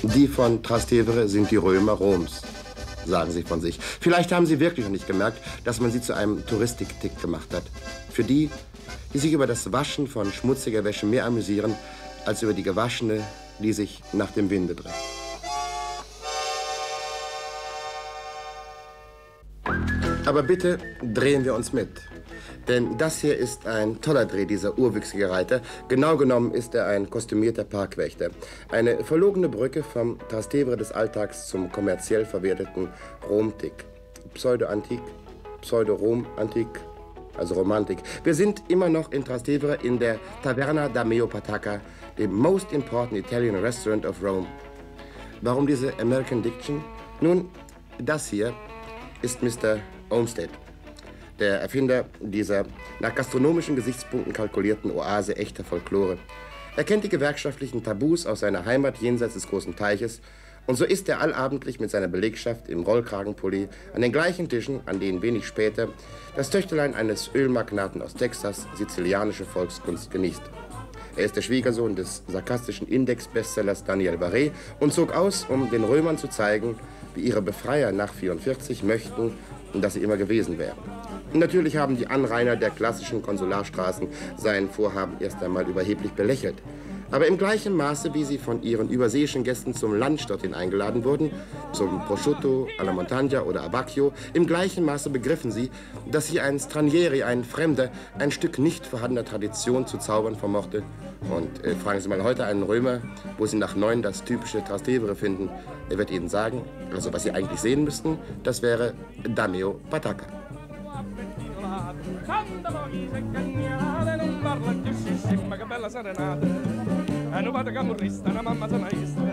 Die von Trastevere sind die Römer Roms, sagen sie von sich. Vielleicht haben sie wirklich noch nicht gemerkt, dass man sie zu einem Touristiktick gemacht hat. Für die, die sich über das Waschen von schmutziger Wäsche mehr amüsieren, als über die gewaschene, die sich nach dem Winde dreht. Aber bitte drehen wir uns mit. Denn das hier ist ein toller Dreh, dieser urwüchsige Reiter. Genau genommen ist er ein kostümierter Parkwächter. Eine verlogene Brücke vom Trastevere des Alltags zum kommerziell verwerteten Romtik. Pseudo-Antik, Pseudo-Rom-Antik, also Romantik. Wir sind immer noch in Trastevere in der Taverna da Meo Patacca, dem most important Italian restaurant of Rome. Warum diese American Diction? Nun, das hier ist Mr. Olmsted, der Erfinder dieser nach gastronomischen Gesichtspunkten kalkulierten Oase echter Folklore. Er kennt die gewerkschaftlichen Tabus aus seiner Heimat jenseits des großen Teiches und so isst er allabendlich mit seiner Belegschaft im Rollkragenpulli an den gleichen Tischen, an denen wenig später das Töchterlein eines Ölmagnaten aus Texas sizilianische Volkskunst genießt. Er ist der Schwiegersohn des sarkastischen Index-Bestsellers Daniel Barré und zog aus, um den Römern zu zeigen, wie ihre Befreier nach 44 möchten, dass sie immer gewesen wären. Und natürlich haben die Anrainer der klassischen Konsularstraßen sein Vorhaben erst einmal überheblich belächelt. Aber im gleichen Maße, wie sie von ihren überseeischen Gästen zum Lunch dorthin eingeladen wurden, zum Prosciutto, alla Montagna oder Abbacchio, im gleichen Maße begriffen sie, dass hier ein Stranieri, ein Fremder, ein Stück nicht vorhandener Tradition zu zaubern vermochte. Und fragen Sie mal heute einen Römer, wo Sie nach 9 das typische Trastevere finden. Er wird Ihnen sagen, also was Sie eigentlich sehen müssten, das wäre da Meo Patacca. Hanno vado camorrista, una mamma sanista,